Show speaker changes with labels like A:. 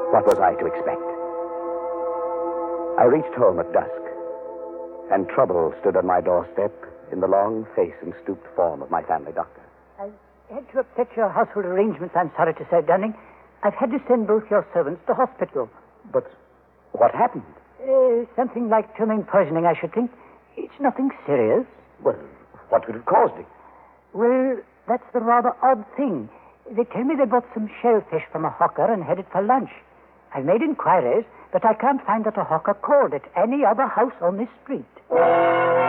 A: What was I to expect? I reached home at dusk, and trouble stood on my doorstep in the long face and stooped form of my family doctor.
B: I had to upset your household arrangements, I'm sorry to say, Dunning. I've had to send both your servants to hospital.
A: But what happened?
B: Something like ptomaine poisoning, I should think. It's nothing serious.
A: Well, what could have caused it?
B: Well, that's the rather odd thing. They tell me they bought some shellfish from a hawker and headed for lunch. I've made inquiries, but I can't find that a hawker called at any other house on this street.